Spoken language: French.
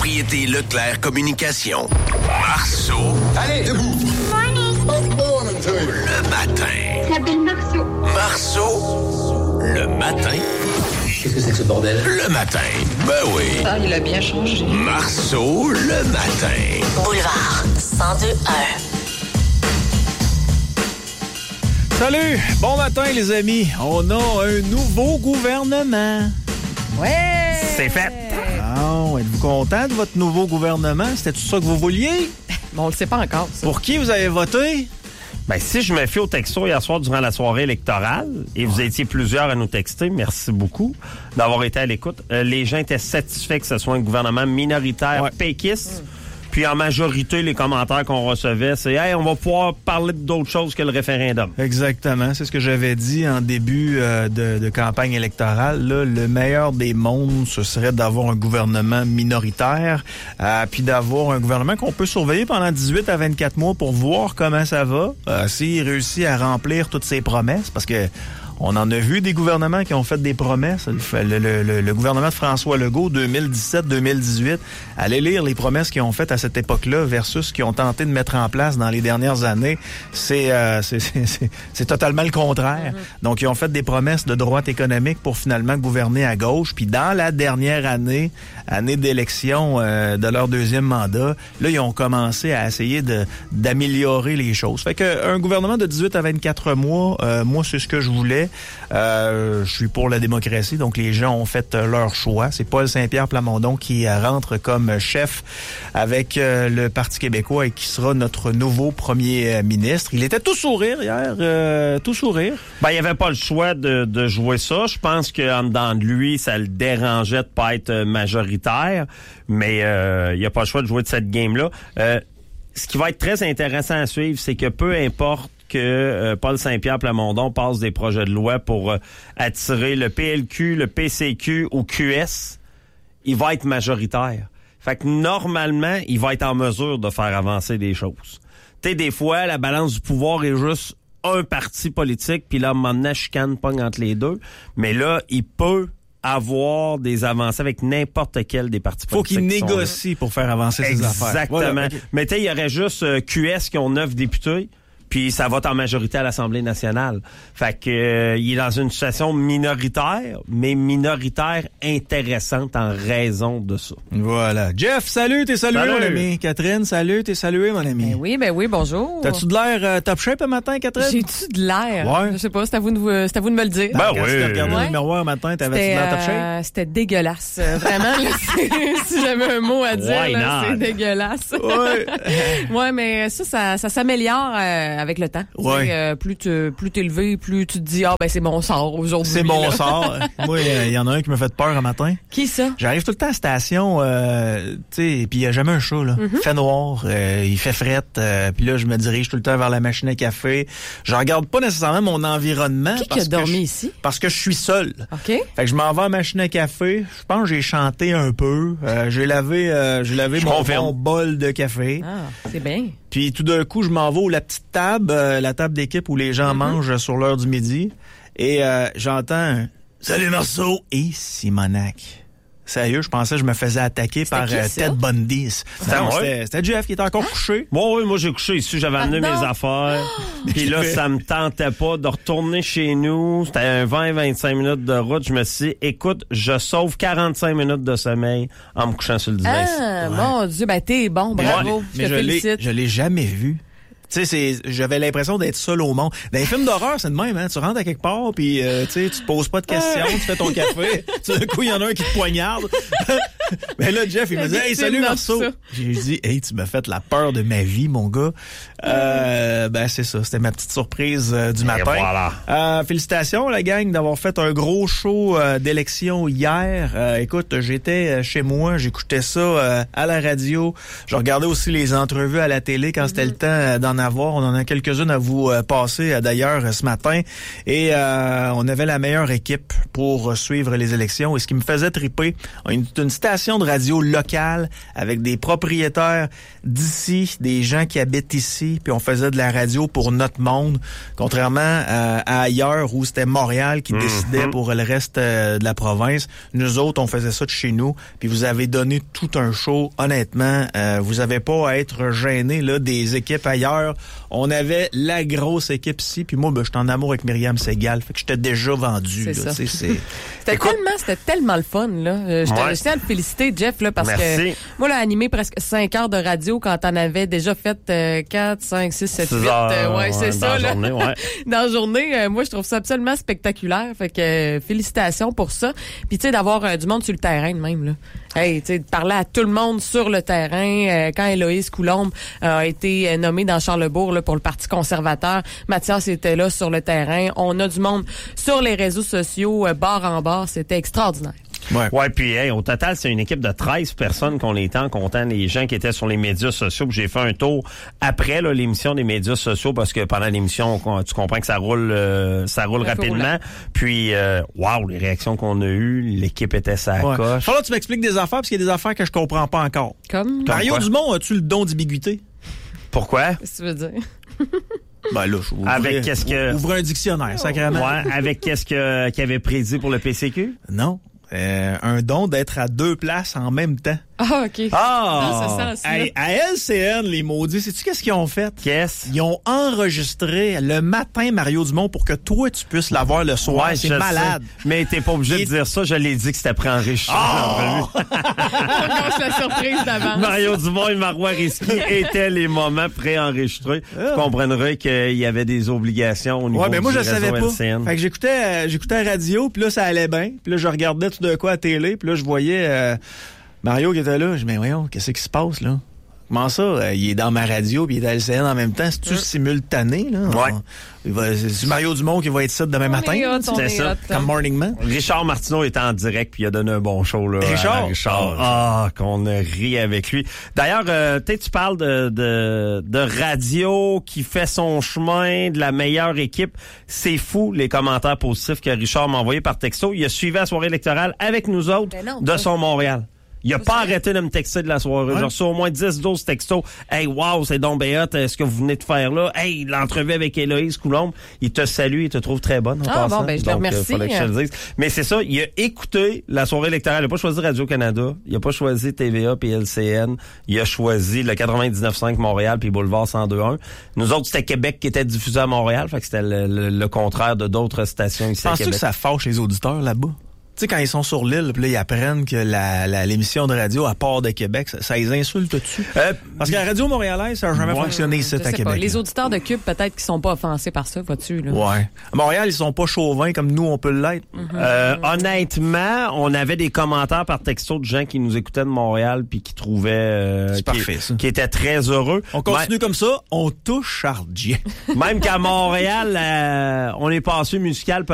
Propriété Leclerc Communication. Marceau. Allez, debout. Le matin. S'appelle Marceau. Marceau. Le matin. Qu'est-ce que c'est que ce bordel? Le matin. Ben oui. Ah, il a bien changé. Marceau, le matin. Boulevard 102.1. Salut! Bon matin, les amis. On a un nouveau gouvernement. Ouais! C'est fait. Oh, êtes-vous content de votre nouveau gouvernement? C'était tout ça que vous vouliez? Bon, on le sait pas encore, ça. Pour qui vous avez voté? Ben, si je me fie au texto hier soir durant la soirée électorale, et vous étiez plusieurs à nous texter, merci beaucoup d'avoir été à l'écoute, les gens étaient satisfaits que ce soit un gouvernement minoritaire péquiste. Puis en majorité, les commentaires qu'on recevait, c'est « Hey, on va pouvoir parler d'autre chose que le référendum. » Exactement. C'est ce que j'avais dit en début de campagne électorale. Là, le meilleur des mondes, ce serait d'avoir un gouvernement minoritaire, puis d'avoir un gouvernement qu'on peut surveiller pendant 18 à 24 mois pour voir comment ça va, s'il réussit à remplir toutes ses promesses, parce que on en a vu des gouvernements qui ont fait des promesses. Le gouvernement de François Legault, 2017-2018, allez lire les promesses qu'ils ont faites à cette époque-là versus ce qu'ils ont tenté de mettre en place dans les dernières années. C'est totalement le contraire. Donc, ils ont fait des promesses de droite économique pour finalement gouverner à gauche. Puis dans la dernière année d'élection de leur deuxième mandat, là, ils ont commencé à essayer d'améliorer les choses. Fait que un gouvernement de 18 à 24 mois, moi, c'est ce que je voulais. Je suis pour la démocratie, donc les gens ont fait leur choix. C'est Paul Saint-Pierre Plamondon qui rentre comme chef avec le Parti québécois et qui sera notre nouveau premier ministre. Il était tout sourire hier, tout sourire. Ben, il n'y avait pas le choix de jouer ça. Je pense qu'en dedans de lui, ça le dérangeait de pas être majoritaire, mais il n'y a pas le choix de jouer de cette game-là. Ce qui va être très intéressant à suivre, c'est que peu importe que Paul Saint-Pierre Plamondon passe des projets de loi pour attirer le PLQ, le PCQ ou QS, il va être majoritaire. Fait que normalement, il va être en mesure de faire avancer des choses. Tu sais, des fois, la balance du pouvoir est juste un parti politique, puis là, à un moment donné, la chicane pogne entre les deux. Mais là, il peut avoir des avancées avec n'importe quel des partis politiques. Faut qu'il négocie pour faire avancer ses affaires. Exactement. Voilà, okay. Mais tu sais, il y aurait juste QS qui ont 9 députés. Puis ça vote en majorité à l'Assemblée nationale. Fait que il est dans une situation minoritaire, mais minoritaire intéressante en raison de ça. Voilà. Jeff, salut, t'es salué, mon ami. Catherine, salut, t'es salué, mon ami. Ben oui, bonjour. T'as-tu de l'air top shape un matin, Catherine? J'ai-tu de l'air? Ouais. Je sais pas, c'est à vous de me le dire. Ben Quand oui. tu t'es regardé le miroir un matin, t'avais-tu de l'air top shape? C'était dégueulasse. Vraiment, là, si j'avais un mot à dire, là, c'est dégueulasse. Ouais. Ouais, mais ça s'améliore avec le temps. Ouais. Plus t'es levé, plus tu te dis ben c'est mon sort aujourd'hui. C'est mon là. sort. Moi, il y en a un qui me fait peur un matin. Qui ça? J'arrive tout le temps à la station, tu sais, puis il y a jamais un chat là. Il fait noir, il fait frette, puis là je me dirige tout le temps vers la machine à café. Je regarde pas nécessairement mon environnement qui a dormi ici? Parce que je suis seul. OK. Fait que je m'en vais à la machine à café. Je pense que j'ai chanté un peu. J'ai lavé mon bol de café. Ah, c'est bien. Puis tout d'un coup, je m'en vais la petite table, la table d'équipe où les gens mangent sur l'heure du midi. Et j'entends un « Salut Marceau » et Simonac. Sérieux, je pensais que je me faisais attaquer par Ted Bundy. C'était Jeff qui était encore couché. Bon, oui, moi j'ai couché ici, j'avais amené mes affaires. Puis là, ça me tentait pas de retourner chez nous. C'était un 20-25 minutes de route. Je me suis dit, écoute, je sauve 45 minutes de sommeil en me couchant sur le divan. Ah, mon Dieu, t'es bon, bravo. Mais je l'ai jamais vu. Tu sais, j'avais l'impression d'être seul au monde. Dans les films d'horreur, c'est de même, hein. Tu rentres à quelque part, puis tu te poses pas de questions, tu fais ton café. Tout d'un coup, il y en a un qui te poignarde. Mais là, Jeff, il me dit « Hey, salut Marceau! » J'ai dit « Hey, tu m'as fait la peur de ma vie, mon gars. » Ben, c'est ça. C'était ma petite surprise du matin. Voilà. Félicitations, la gang, d'avoir fait un gros show d'élection hier. Écoute, j'étais chez moi, j'écoutais ça à la radio. Je regardais aussi les entrevues à la télé quand c'était le temps d'en avoir. On en a quelques-unes à vous passer, d'ailleurs, ce matin. Et on avait la meilleure équipe pour suivre les élections. Et ce qui me faisait triper, une station station de radio locale avec des propriétaires d'ici, des gens qui habitent ici, puis on faisait de la radio pour notre monde, contrairement à ailleurs où c'était Montréal qui décidait pour le reste de la province. Nous autres, on faisait ça de chez nous, puis vous avez donné tout un show. Honnêtement, vous avez pas à être gêné là des équipes ailleurs. On avait la grosse équipe ici, puis moi, j'étais en amour avec Myriam Segal, fait que j'étais déjà vendu. C'est là, ça. C'était C'était tellement le fun, là. Je tiens à le féliciter, Jeff, là, parce Merci. que moi, là, animé presque 5 heures de radio quand t'en avais déjà fait 4, 5, 6, 7, 8. Ouais, c'est ça, dans là. la journée, ouais. Dans la journée, moi, je trouve ça absolument spectaculaire. Fait que félicitations pour ça. Puis, tu sais, d'avoir du monde sur le terrain, de même, là. Hey, tu sais, de parler à tout le monde sur le terrain. Quand Héloïse Coulombe a été nommée dans Charlesbourg là, pour le Parti conservateur, Mathias était là sur le terrain. On a du monde sur les réseaux sociaux, bord en bord. C'était extraordinaire. Ouais, puis hey, au total, c'est une équipe de 13 personnes qu'on est en comptant les gens qui étaient sur les médias sociaux. J'ai fait un tour après là, l'émission des médias sociaux parce que pendant l'émission, tu comprends que ça roule rapidement. Puis, wow, les réactions qu'on a eues, l'équipe était sa coche. Faut là que tu m'expliques des affaires parce qu'il y a des affaires que je comprends pas encore. Comme Mario Dumont, as-tu le don d'ambiguïté? Pourquoi? Qu'est-ce que tu veux dire? Ben là, ouvre un dictionnaire, sacrément. Ouais, avec qu'est-ce qu'il avait prédit pour le PCQ? Non. Un don d'être à 2 places en même temps. Ah, OK. Dans ce sens-là. À LCN, les maudits, sais-tu qu'est-ce qu'ils ont fait? Qu'est-ce? Ils ont enregistré le matin Mario Dumont pour que toi, tu puisses l'avoir le soir. Ouais, c'est malade. Sais. Mais t'es pas obligé de dire ça. Je l'ai dit que c'était préenregistré. On gâche la surprise d'avance. Mario Dumont et Marois Risky étaient les moments préenregistrés. Vous comprendrez qu'il y avait des obligations au niveau mais moi, du je savais réseau pas. LCN. Fait que j'écoutais la radio, puis là, ça allait bien. Puis là, je regardais tout d'un coup à la télé, puis là, je voyais Mario qui était là. Je me dis, voyons, qu'est-ce qui se passe, là? Comment ça? Il est dans ma radio, puis il est à LCN en même temps. C'est-tu simultané, là? Ouais. C'est Mario Dumont qui va être ça demain matin. C'était ça. Comme Morning Man. Richard Martineau était en direct puis il a donné un bon show là. Richard. Ah, qu'on a ri avec lui. D'ailleurs, tu parles de radio qui fait son chemin, de la meilleure équipe. C'est fou les commentaires positifs que Richard m'a envoyés par texto. Il a suivi la soirée électorale avec nous autres de son Montréal. Il a pas arrêté de me texter de la soirée. J'ai reçu au moins 10-12 textos. Hey, wow, c'est donc bien hot, ce que vous venez de faire là. Hey, l'entrevue avec Héloïse Coulombe. Il te salue, il te trouve très bonne en passant. Bon, ben, je te remercie. Fallait que je te le dise. Mais c'est ça, il a écouté la soirée électorale. Il a pas choisi Radio-Canada. Il a pas choisi TVA puis LCN. Il a choisi le 99.5 Montréal puis Boulevard 102.1. Nous autres, c'était Québec qui était diffusé à Montréal. Fait que c'était le contraire de d'autres stations ici à Québec. Penses-tu que ça fâche les auditeurs là-bas? Tu sais, quand ils sont sur l'île, puis là, ils apprennent que l'émission de radio, à part de Québec, ça les insulte-tu? Parce que la radio montréalaise, ça n'a jamais fonctionné ici à Québec. Pas. Les auditeurs de Cube, peut-être qu'ils sont pas offensés par ça, vois-tu? Là. Ouais. À Montréal, ils sont pas chauvins comme nous, on peut l'être. Honnêtement, on avait des commentaires par texto de gens qui nous écoutaient de Montréal puis qui trouvaient... C'est parfait, ça. Qui étaient très heureux. On continue comme ça, on touche Charles J. Même qu'à Montréal, on est passé musical